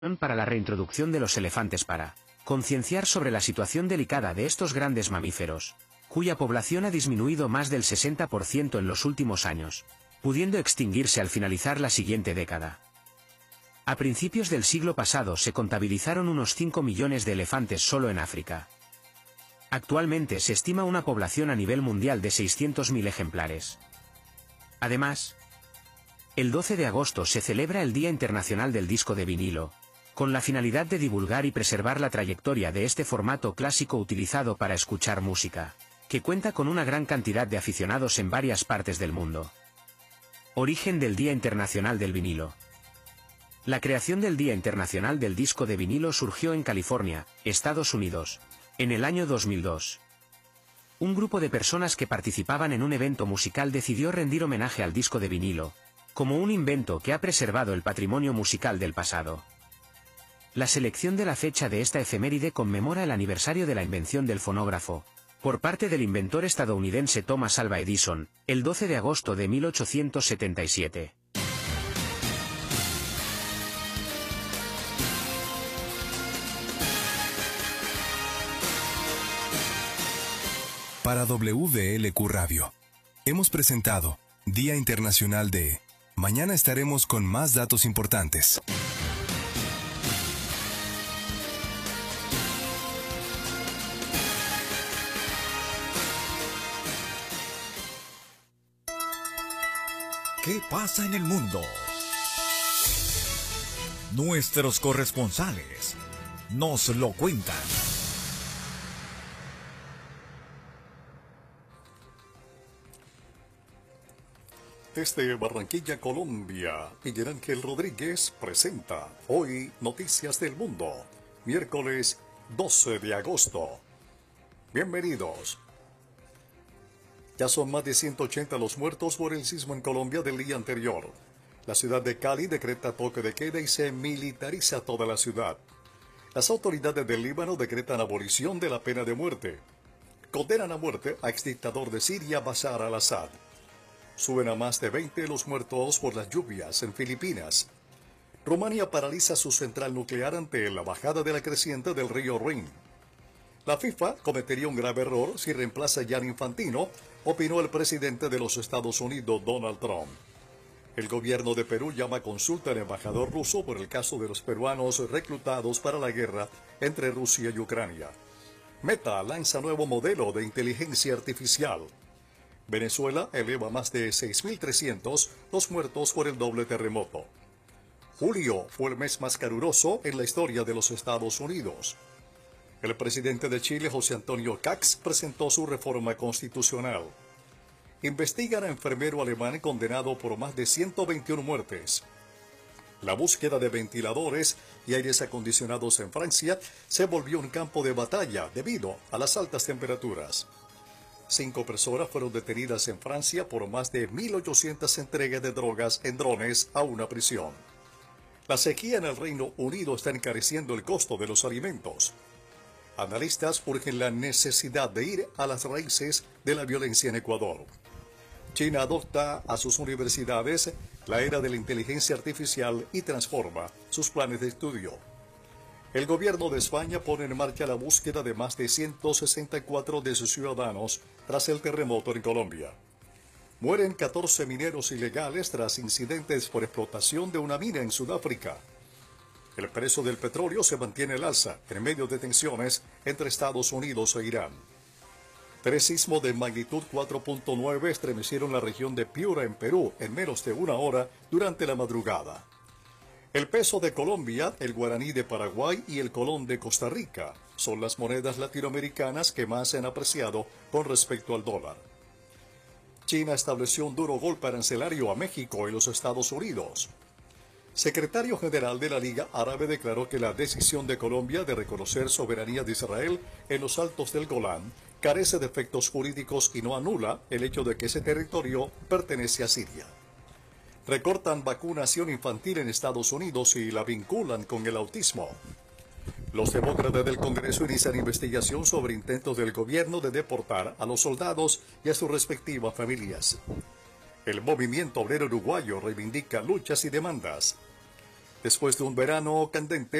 para la reintroducción de los elefantes para concienciar sobre la situación delicada de estos grandes mamíferos, cuya población ha disminuido más del 60% en los últimos años, pudiendo extinguirse al finalizar la siguiente década. A principios del siglo pasado se contabilizaron unos 5 millones de elefantes solo en África. Actualmente se estima una población a nivel mundial de 600.000 ejemplares. Además, el 12 de agosto se celebra el Día Internacional del Disco de Vinilo, con la finalidad de divulgar y preservar la trayectoria de este formato clásico utilizado para escuchar música, que cuenta con una gran cantidad de aficionados en varias partes del mundo. Origen del Día Internacional del Vinilo. La creación del Día Internacional del Disco de Vinilo surgió en California, Estados Unidos, en el año 2002. Un grupo de personas que participaban en un evento musical decidió rendir homenaje al disco de vinilo, como un invento que ha preservado el patrimonio musical del pasado. La selección de la fecha de esta efeméride conmemora el aniversario de la invención del fonógrafo, por parte del inventor estadounidense Thomas Alva Edison, el 12 de agosto de 1877. Para WDLQ Radio, hemos presentado Día Internacional de... Mañana estaremos con más datos importantes. ¿Qué pasa en el mundo? Nuestros corresponsales nos lo cuentan. Desde Barranquilla, Colombia, Miguel Ángel Rodríguez presenta hoy Noticias del Mundo, miércoles 12 de agosto. Bienvenidos. Ya son más de 180 los muertos por el sismo en Colombia del día anterior. La ciudad de Cali decreta toque de queda y se militariza toda la ciudad. Las autoridades del Líbano decretan abolición de la pena de muerte. Condenan a muerte a exdictador de Siria Bashar al-Assad. Suben a más de 20 los muertos por las lluvias en Filipinas. Rumania paraliza su central nuclear ante la bajada de la creciente del río Rin. La FIFA cometería un grave error si reemplaza a Gianni Infantino, opinó el presidente de los Estados Unidos, Donald Trump. El gobierno de Perú llama a consulta al embajador ruso por el caso de los peruanos reclutados para la guerra entre Rusia y Ucrania. Meta lanza nuevo modelo de inteligencia artificial. Venezuela eleva más de 6.300 los muertos por el doble terremoto. Julio fue el mes más caluroso en la historia de los Estados Unidos. El presidente de Chile, José Antonio Kaks, presentó su reforma constitucional. Investigan a enfermero alemán condenado por más de 121 muertes. La búsqueda de ventiladores y aires acondicionados en Francia se volvió un campo de batalla debido a las altas temperaturas. 5 personas fueron detenidas en Francia por más de 1.800 entregas de drogas en drones a una prisión. La sequía en el Reino Unido está encareciendo el costo de los alimentos. Analistas urgen la necesidad de ir a las raíces de la violencia en Ecuador. China adopta a sus universidades la era de la inteligencia artificial y transforma sus planes de estudio. El gobierno de España pone en marcha la búsqueda de más de 164 de sus ciudadanos tras el terremoto en Colombia. Mueren 14 mineros ilegales tras incidentes por explotación de una mina en Sudáfrica. El precio del petróleo se mantiene al alza en medio de tensiones entre Estados Unidos e Irán. 3 sismos de magnitud 4.9 estremecieron la región de Piura en Perú en menos de una hora durante la madrugada. El peso de Colombia, el guaraní de Paraguay y el colón de Costa Rica son las monedas latinoamericanas que más se han apreciado con respecto al dólar. China estableció un duro golpe arancelario a México y los Estados Unidos. Secretario General de la Liga Árabe declaró que la decisión de Colombia de reconocer soberanía de Israel en los Altos del Golán carece de efectos jurídicos y no anula el hecho de que ese territorio pertenece a Siria. Recortan vacunación infantil en Estados Unidos y la vinculan con el autismo. Los demócratas del Congreso inician investigación sobre intentos del gobierno de deportar a los soldados y a sus respectivas familias. El movimiento obrero uruguayo reivindica luchas y demandas. Después de un verano candente,